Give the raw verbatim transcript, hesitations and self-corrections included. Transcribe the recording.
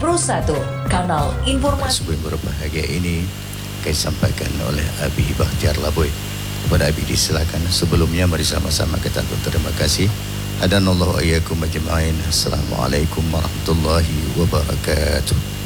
Pro satu, kanal informasi. Sebuah yang berbahagia ini akan disampaikan oleh Abi Bakhtiar Laboy. Kepada Abi disilakan. Sebelumnya mari sama-sama kita terima kasih. Adanallahu ayyakum ajma'in. Assalamualaikum warahmatullahi wabarakatuh.